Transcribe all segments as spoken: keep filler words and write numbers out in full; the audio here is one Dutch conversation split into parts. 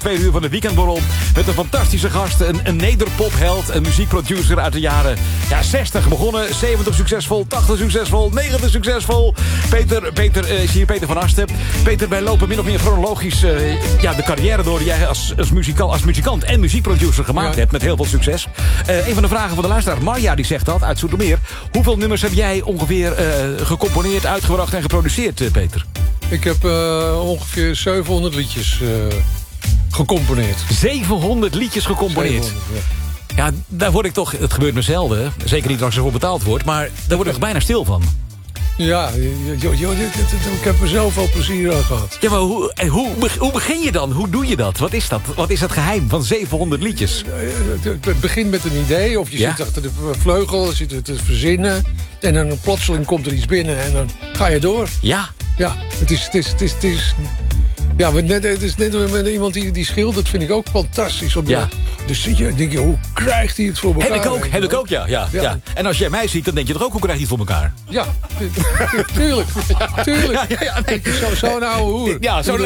Twee uur van de weekendborrel met een fantastische gast. Een, een nederpopheld, een muziekproducer uit de jaren ja, zestig begonnen. zeventig succesvol, tachtig succesvol, negentig succesvol. Peter, Peter uh, is hier Peter van Asten. Peter, wij lopen min of meer chronologisch uh, ja, de carrière door die jij als, als, muzikaal, als muzikant en muziekproducer gemaakt ja. hebt. Met heel veel succes. Uh, een van de vragen van de luisteraar, Marja, die zegt dat uit Zoetermeer. Hoeveel nummers heb jij ongeveer uh, gecomponeerd, uitgebracht en geproduceerd, uh, Peter? Ik heb uh, ongeveer zevenhonderd liedjes uh, gecomponeerd. zevenhonderd liedjes gecomponeerd? zevenhonderd, ja. ja, daar word ik toch... Het gebeurt me zelden. Zeker niet als er voor betaald wordt. Maar daar word ik bijna stil van. Ja, jo, jo, ik heb er zoveel plezier aan gehad. Ja, maar hoe, hoe, hoe begin je dan? Hoe doe je dat? Wat is dat? Wat is het geheim van zevenhonderd liedjes? Het begint met een idee. Of je ja? zit achter de vleugel, je zit te verzinnen. En dan plotseling komt er iets binnen en dan ga je door. Ja? Ja, het is... Het is, het is, het is ja, net, het is net met iemand die, die schildert, vind ik ook fantastisch. Op ja. Dus zit je, denk je, hoe krijgt hij het voor elkaar? Heb ik ook, heb ik ook ja, ja, ja. ja. En als jij mij ziet, dan denk je toch ook, hoe krijgt hij het voor elkaar? Ja, tuurlijk. Tuurlijk. Ja, ja, ja, nee. Zo'n zo oude hoer. Ja, zo'n...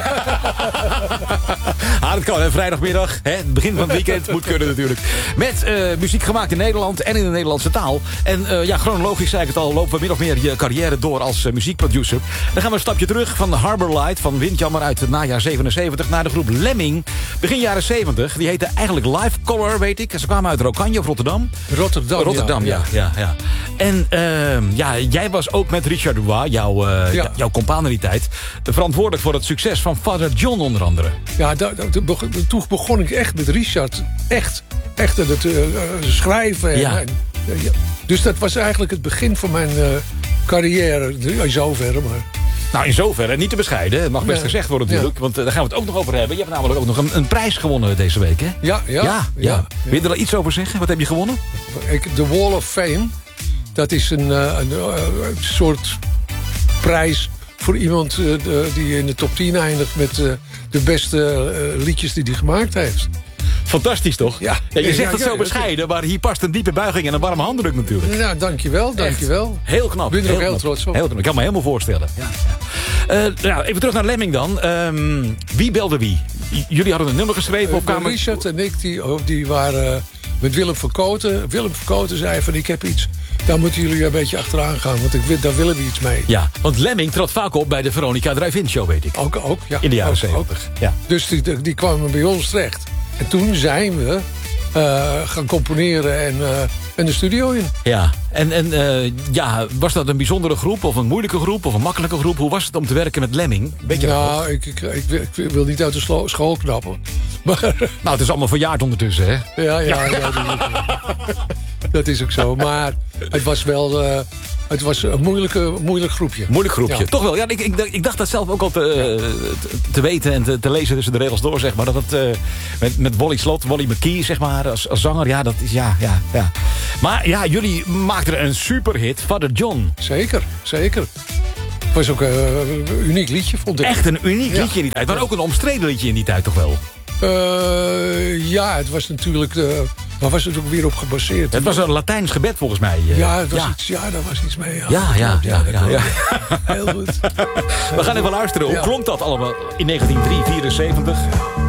ah, dat kan, hè. Vrijdagmiddag, hè, het begin van het weekend, moet kunnen natuurlijk. Met uh, muziek gemaakt in Nederland en in de Nederlandse taal. En uh, ja, chronologisch, zei ik het al, lopen we min of meer je carrière door als uh, muziekproducer. Dan gaan we een stapje terug van Harbor Light, van Windjammer uit het najaar zevenenzeventig... naar de groep Lemming, begin jaren zeventig. Die heette eigenlijk Live Color, weet ik. Ze kwamen uit Rokanje of Rotterdam. Rotterdam, Rotterdam, ja. ja, ja, ja. En uh, ja, jij was ook met Richard Dubois, jouw, uh, ja. jouw compaan in die tijd, verantwoordelijk voor het succes van Father John onder andere. Ja, da, da, toen begon ik echt met Richard. Echt. Echt het uh, schrijven. En, ja. en, uh, ja. Dus dat was eigenlijk het begin van mijn uh, carrière. In zoverre, maar... Nou, in zoverre, niet te bescheiden. Het mag best ja. gezegd worden natuurlijk. Ja. Want uh, daar gaan we het ook nog over hebben. Je hebt namelijk ook nog een, een prijs gewonnen deze week, hè? Ja, ja. ja, ja. ja. Wil je er al iets over zeggen? Wat heb je gewonnen? De Wall of Fame. Dat is een, uh, een uh, soort prijs voor iemand uh, die in de top tien eindigt met uh, de beste uh, liedjes die hij gemaakt heeft. Fantastisch, toch? Ja. Ja, je zegt ja, het ja, zo bescheiden, maar hier past een diepe buiging en een warme handdruk natuurlijk. Nou, dankjewel, dankjewel. Echt. Heel knap. Ik ben er ook heel knap. trots op. Heel knap. Ik kan me helemaal voorstellen. Ja, ja. Uh, nou, even terug naar Lemming dan. Um, wie belde wie? J- jullie hadden een nummer geschreven Uh, op kamer... Richard en ik, die, die waren met Willem van Kooten. Willem van Kooten zei van, ik heb iets... Daar moeten jullie een beetje achteraan gaan, want ik, daar willen we iets mee. Ja, want Lemming trad vaak op bij de Veronica Drive-In Show, weet ik. Ook, ook ja. In de jaren ook, zeventig. Ook. Ja. Dus die, die kwamen bij ons terecht. En toen zijn we uh, gaan componeren en, uh, en de studio in. Ja, en, en uh, ja, was dat een bijzondere groep of een moeilijke groep of een makkelijke groep? Hoe was het om te werken met Lemming? Weet je nou, dat ik, ik, ik, ik wil niet uit de slo- school knappen. Maar, nou, het is allemaal verjaard ondertussen, hè? Ja, ja, ja. ja dat, dat is ook zo. Maar het was wel... Uh, Het was een moeilijke, moeilijk groepje. Moeilijk groepje, ja. toch wel. Ja, ik, ik, ik dacht dat zelf ook al te, te, te weten en te, te lezen tussen de regels door, zeg maar. Dat het uh, met, met Wally Slot, Wally McKee, zeg maar, als, als zanger, ja, dat is, ja, ja, ja. Maar ja, jullie maakten een superhit, Father John. Zeker, zeker. Het was ook uh, een uniek liedje, vond ik. Echt een uniek ja. liedje in die tijd, maar ook een omstreden liedje in die tijd, toch wel? Uh, ja, het was natuurlijk... Uh, waar was het ook weer op gebaseerd? Het was een Latijns gebed volgens mij. Uh, ja, het was ja. Iets, ja, daar was iets mee. Ja, ja, ja, ja, ja, ja, ja. Heel goed. We gaan even luisteren. Hoe ja. klonk dat allemaal in negentien vierenzeventig?